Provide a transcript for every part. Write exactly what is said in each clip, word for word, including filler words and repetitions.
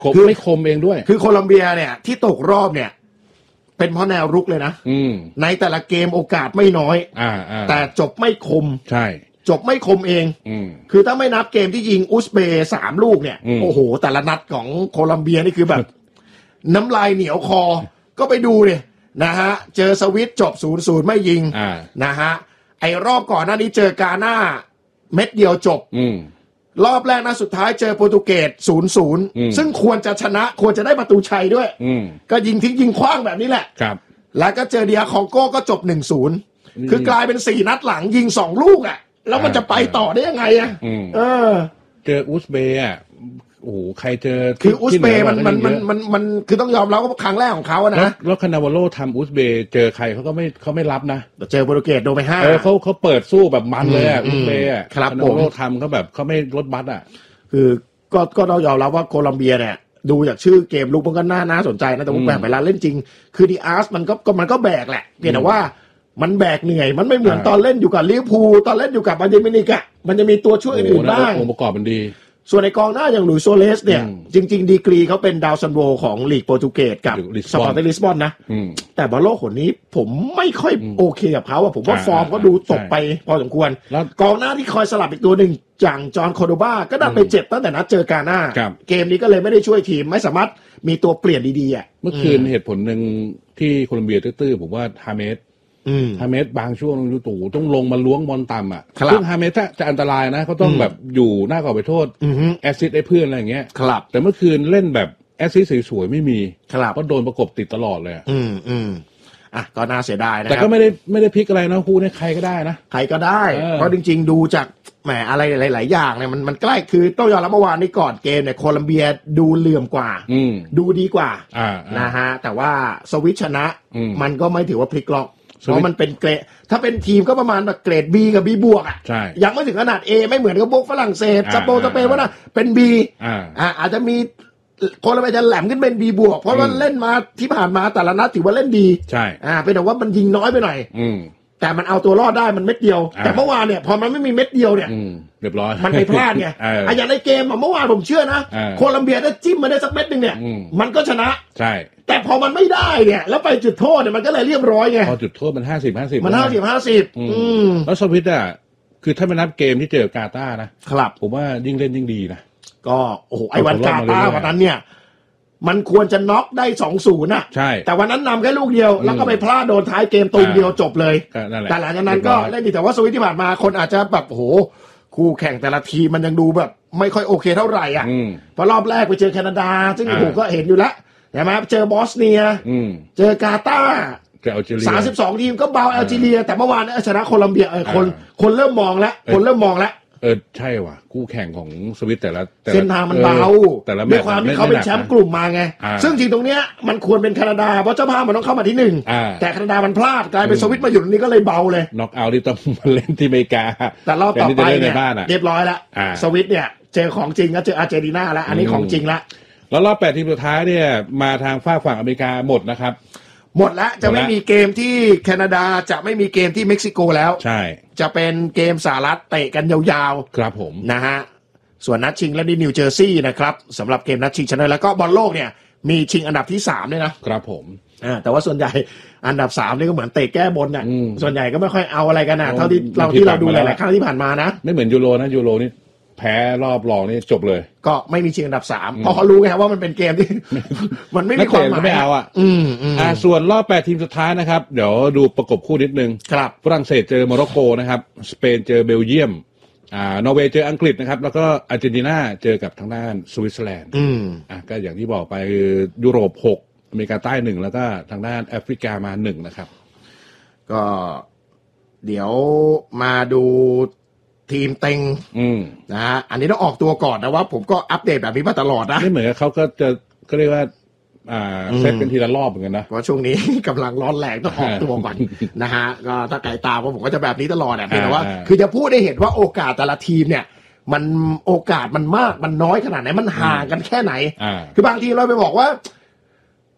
คือไม่คมเองด้วยคือโคลอมเบียเนี่ยที่ตกรอบเนี่ยเป็นเพราะแนวรุกเลยนะในแต่ละเกมโอกาสไม่น้อยแต่จบไม่คมใช่จบไม่คมเองคือถ้าไม่นับเกมที่ยิงอุซเบย์สามลูกเนี่ยโอ้โหแต่ละนัดของโคลอมเบียนี่คือแบบน้ำลายเหนียวคอก็ไปดูเลยนะฮะเจอสวิตจบ ศูนย์ศูนย์ ไม่ยิงนะฮะไอ้รอบก่อนหน้านี้เจอกาน่าเม็ดเดียวจบรอบแรกนะสุดท้ายเจอโปรตุเกส ศูนย์ศูนย์ ซึ่งควรจะชนะควรจะได้ประตูชัยด้วยก็ยิงทิ้งยิงขว้างแบบนี้แหละแล้วก็เจอเดียคองโก้ก็จบ หนึ่งศูนย์ คือกลายเป็นสี่นัดหลังยิงสองลูกอ่ะแล้วมันจะไปต่อได้ยังไงอ่ะเออเจออุซเบย์อ่ะโอ้โหใครเจอคืออุซเบย์มันมันมันมันมันคือต้องยอมรับว่าครั้งแรกของเขาอะนะแล้วคานาวาโลทำอุซเบย์เจอใครเขาก็ไม่เขาไม่รับนะเจอโปรตุเกสโดนไปห้าเออเขาเขาเปิดสู้แบบมันเลยอ่ะอุซเบย์อ่ะคานาวาโลทำเขาแบบเขาไม่ลดบัตรอ่ะคือก็ก็ต้องยอมรับว่าโคลอมเบียเนี่ยดูจากชื่อเกมลุกมันก็น่าน่าสนใจนะแต่ว่าแบกเวลาเล่นจริงคือดีอาร์สมันก็มันก็แบกแหละเพียงแต่ว่ามันแบกเหนื่อยมันไม่เหมือนตอนเล่นอยู่กับลิเวอร์พูลตอนเล่นอยู่กับบาเยิร์นมิวนิกอะมันจะมีตัวช่วยอื่นบ้างองค์ประกอบมันดีส่วนในกองหน้าอย่างหลุยส์โซเลสเนี่ยจริงๆดีกรีเขาเป็นดาวซันโวของลีกโปรตุเกสกับสปอร์ติ้งลิสบอนนะแต่บอลโลกคนนี้ผมไม่ค่อยโอเคกับเขาอะผมว่าฟอร์มก็ดูตกไปพอสมควรกองหน้าที่คอยสลับอีกตัวหนึ่งอย่างจอห์นโคโดบาก็ได้ไปเจ็บตั้งแต่นัดเจอกาน่าเกมนี้ก็เลยไม่ได้ช่วยทีมไม่สามารถมีตัวเปลี่ยนดีๆอ่ะเมื่อคืนเหตุผลหนึ่งที่โคลอมเบียตื้อๆผมว่าฮาเมสฮาเมสบางช่วงยูตูต้องลงมาล้วงบอลต่ำอ่ะซึ่งฮาเมสถ้าจะอันตรายนะเขาต้องแบบอยู่หน้ากรอบไปโทษแอสซิสต์ให้เพื่อนอะไรอย่างเงี้ยแต่เมื่อคืนเล่นแบบแอสซิสต์สวยๆไม่มีเพราะโดนประกบติดตลอดเลยอืมอืมอ่ะก็น่าเสียดายนะแต่ก็ไม่ได้ไม่ได้พลิกอะไรนะคู่นี้ใครก็ได้นะใครก็ได้เพราะจริงๆดูจากแหมอะไรหลายๆอย่างเนี่ยมันมันใกล้คือต้องยอมรับเมื่อวานนี้ก่อนเกมเนี่ยโคลอมเบียดูเหลื่อมกว่าดูดีกว่านะฮะแต่ว่าสวิตชนะมันก็ไม่ถือว่าพลิกล็อกเพราะมันเป็นเกรดถ้าเป็นทีมก็ประมาณแบบเกรด B กับ B บวกอ่ะยังไม่ถึงขนาด A ไม่เหมือนกับพวกฝรั่งเศสสเปนสเปนว่านะเป็น B อ่าอาจจะมีโคลอมเบียจะแหลมขึ้นเป็น B บวกเพราะว่าเล่นมาที่ผ่านมาแต่ละนัดถือว่าเล่นดีใช่อ่าเป็นแต่ว่ามันยิงน้อยไปหน่อยแต่มันเอาตัวรอดได้มันเม็ดเดียวแต่เมื่อวานเนี่ยพอมันไม่มีเม็ดเดียวเนี่ยเรียบร้อยมันไปพลาดไงอ่ะอย่างในเกมเมื่อวานผมเชื่อนะโคลอมเบียถ้าจิ้มมาได้สักเม็ดนึงเนี่ยมันก็ชนะใช่แต่พอมันไม่ได้เนี่ยแล้วไปจุดโทษเนี่ยมันก็เลยเรียบร้อยไงพอจุดโทษมันห้าสิบ ห้าสิบมันห้าสิบ ห้าสิบอืมแล้วสวิตอ่ะคือถ้าไม่นับเกมที่เจอกาตาร์นะครับผมว่ายิ่งเล่นยิ่งดีนะก็โอ้โหไอ้วันกาตาร์วันนั้นเนี่ยมันควรจะน็อกได้ สองศูนย์ น่ะใช่แต่วันนั้นนำแค่ลูกเดียวแล้วก็ไปพลาดโดนท้ายเกมตูมเดียวจบเลยแต่หลังจากนั้นก็เล่นดีแต่ว่าสวิตที่ผ่านมาคนอาจจะแบบโอ้โหคู่แข่งแต่ละทีมันยังดูแบบไม่ค่อยโอเคเท่าไหร่อ่ะเพราะรอบแรกไปเจอแคนาดาซึ่งโอ้โหก็เห็นอยู่แล้วใช่ไหมเจอบอสเนียเจอกาตาร์สามสิบสองทีมก็เบาแอลจีเรียแต่เมื่อวานชนะโคลอมเบียเออคนคนเริ่มมองแล้วคนเริ่มมองแล้วเออใช่ว่ะคู่แข่งของสวิตแต่ละเส้นทางมันเบาด้วยความที่เขาเป็นแชมป์กลุ่มมาไงซึ่งจริงตรงเนี้ยมันควรเป็นแคนาดาเพราะเจ้าภาพมันต้องเข้ามาที่หนึ่งแต่แคนาดามันพลาดกลายเป็นสวิตมาอยู่ตรงนี้ก็เลยเบาเลยน็อกเอาท์ที่ต้องมาเล่นที่อเมริกาแต่รอบต่อไปเนี่ยเรียบร้อยแล้วสวิตเนี่ยเจอของจริงก็เจออาร์เจนตินาแล้วอันนี้ของจริงละแล้วรอบแปดทีมสุดท้ายเนี่ยมาทางฝั่งฝั่งอเมริกาหมดนะครับหมดแล้วจะไม่มีเกมที่แคนาดาจะไม่มีเกมที่เม็กซิโกแล้วใช่จะเป็นเกมสหรัฐเตะกันยาวๆครับผมนะฮะส่วนนัดชิงและที่นิวเจอร์ซีย์นะครับสำหรับเกมนัดชิงชนะแล้วก็บอลโลกเนี่ยมีชิงอันดับที่สามด้วยนะครับผมอ่าแต่ว่าส่วนใหญ่อันดับสามนี่ก็เหมือนเตะแก้บนน่ะส่วนใหญ่ก็ไม่ค่อยเอาอะไรกันน่ะเท่าที่เราที่เราดูหลายๆครั้งที่ผ่านมานะไม่เหมือนยูโรนะยูโรนี่แพ้รอบรองนี่จบเลยก็ไม่มีชิงอันดับสามเพราะเขารู้ไงว่ามันเป็นเกมที่มันไม่มีความหมายไม่เอาอ่ะอืมอ่าส่วนรอบแปดทีมสุดท้ายนะครับเดี๋ยวดูประกบคู่นิดนึงครับฝรั่งเศสเจอโมร็อกโกนะครับสเปนเจอเบลเยียมอ่านอร์เวย์เจออังกฤษนะครับแล้วก็อาร์เจนตินาเจอกับทางด้านสวิตเซอร์แลนด์อืมอ่าก็อย่างที่บอกไปยุโรปหกอเมริกาใต้หนึ่งแล้วก็ทางด้านแอฟริกามาหนึ่งนะครับก็เดี๋ยวมาดูทีมเต็งนะฮะอันนี้ต้องออกตัวก่อนนะว่าผมก็อัปเดตแบบนี้มาตลอดนะไม่เหมือนเขาก็จะก็เรียกว่าอ่าเซตเป็นทีละรอบเหมือนกันนะเพราะช่วงนี้กำลังร้อนแรงต้องออกตัวก่อนนะฮะก็ถ้าไก่ตาผมก็จะแบบนี้ตลอดอ่ะแต่ว่าคือจะพูดได้เห็นว่าโอกาสแต่ละทีมเนี่ยมันโอกาสมันมากมันน้อยขนาดไหนมันห่างกันแค่ไหนคือบางทีเราไปบอกว่า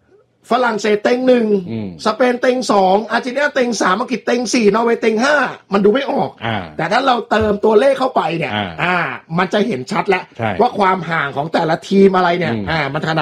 ฝรั่งเศสเต็งหนึ่งสเปนเต็งสองอาร์เจนตินาเต็งสามอังกฤษเต็งสี่นอร์เวย์เต็งห้ามันดูไม่ออกแต่ถ้าเราเติมตัวเลขเข้าไปเนี่ยอ่ามันจะเห็นชัดแล้วว่าความห่างของแต่ละทีมอะไรเนี่ยอ่ามันขนาด